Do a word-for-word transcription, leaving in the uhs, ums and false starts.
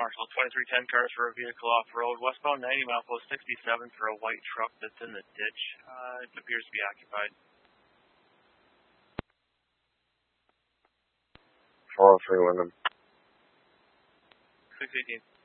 Marshall, twenty-three ten cars for a vehicle off-road, westbound ninety mile post sixty-seven for a white truck that's in the ditch. Uh, it appears to be occupied. four oh three Wyndham. six eighteen.